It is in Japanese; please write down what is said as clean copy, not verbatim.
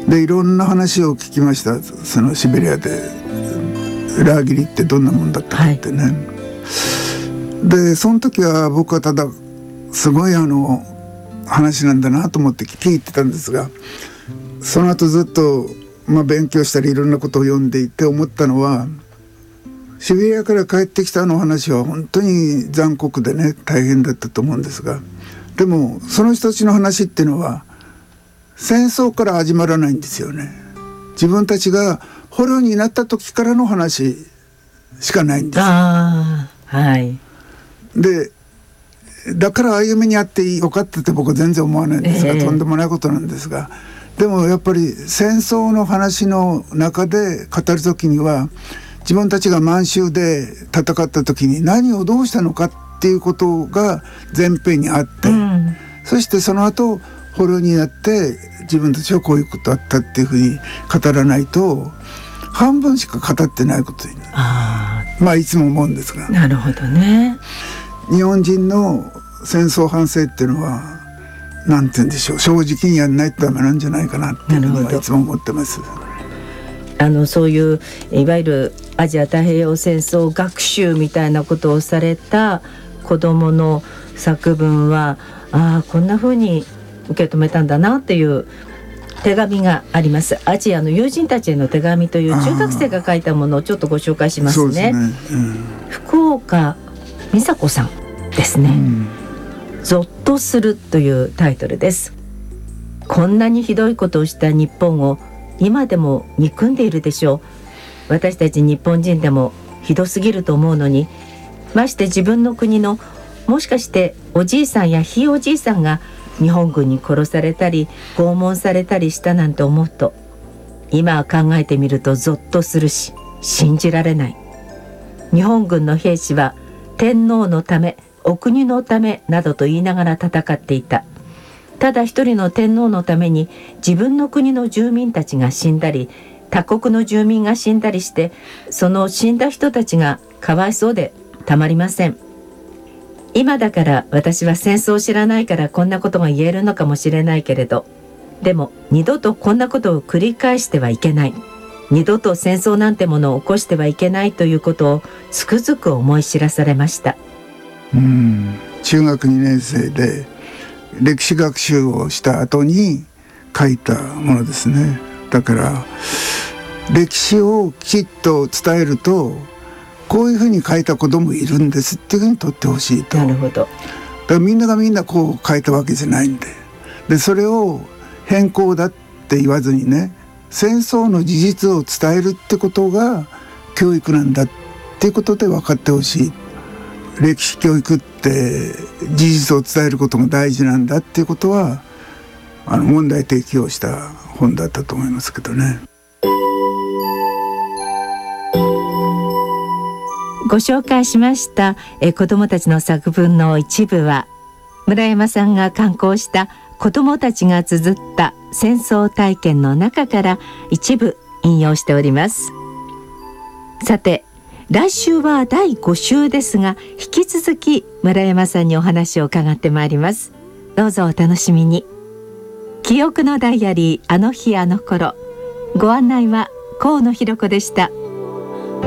でいろんな話を聞きました。そのシベリアでラーギリってどんなもんだったかってね、はい、でその時は僕はただすごい話なんだなと思って聞いてたんですが、その後ずっと、勉強したりいろんなことを読んでいて思ったのは、シベリアから帰ってきた話は本当に残酷でね大変だったと思うんですが、でもその人たちの話っていうのは戦争から始まらないんですよね。自分たちが捕虜になった時からの話しかないんですよ。 はい、 でだからああいう目にあってよかったって僕は全然思わないんですが、とんでもないことなんですが、でもやっぱり戦争の話の中で語る時には自分たちが満州で戦った時に何をどうしたのかっていうことが前編にあって、そしてその後捕虜になって自分たちはこういうことあったっていうふうに語らないと半分しか語ってないことになる。いつも思うんですが、 なるほどね。 日本人の戦争反省っていうのはなんて言うんでしょう、正直にやんないとダメなんじゃないかなっていうのはいつも思ってます。 そういういわゆるアジア太平洋戦争学習みたいなことをされた子どもの作文はこんな風に受け止めたんだなっていう手紙があります。アジアの友人たちへの手紙という中学生が書いたものをちょっとご紹介しますね。福岡美佐子さんですね、ゾッとするというタイトルです。こんなにひどいことをした日本を今でも憎んでいるでしょう。私たち日本人でもひどすぎると思うのに、まして自分の国のもしかしておじいさんやひいおじいさんが日本軍に殺されたり拷問されたりしたなんて思うと、今考えてみるとゾッとするし信じられない。日本軍の兵士は天皇のためお国のためなどと言いながら戦っていた。ただ一人の天皇のために自分の国の住民たちが死んだり他国の住民が死んだりして、その死んだ人たちがかわいそうでたまりません。今だから私は戦争を知らないからこんなことが言えるのかもしれないけれど、でも二度とこんなことを繰り返してはいけない、二度と戦争なんてものを起こしてはいけないということをつくづく思い知らされました。 中学2年生で歴史学習をした後に書いたものですね。だから歴史をきちっと伝えるとこういうふうに書いた子供いるんですっていうふうに取ってほしいと。 なるほど。 だからみんながみんなこう書いたわけじゃないんで、それを変更だって言わずにね、戦争の事実を伝えるってことが教育なんだっていうことで分かってほしい。歴史教育って事実を伝えることが大事なんだっていうことは問題提起をした本だったと思いますけどね。 ご紹介しました子どもたちの作文の一部は村山さんが刊行した子どもたちが綴った戦争体験の中から一部引用しております。さて来週は第5週ですが、引き続き村山さんにお話を伺ってまいります。どうぞお楽しみに。記憶のダイアリー、あの日あの頃。ご案内は河野弘子でした。